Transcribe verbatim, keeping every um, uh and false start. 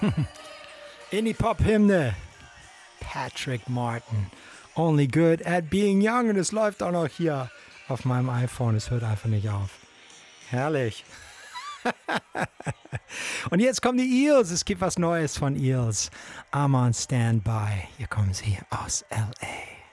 Indie-Pop-Hymne. Patrick Martin. Only good at being young. Und es läuft auch noch hier auf meinem iPhone. Es hört einfach nicht auf. Herrlich. Und jetzt kommen die Eels. Es gibt was Neues von Eels. I'm on Standby. Hier kommen sie aus L A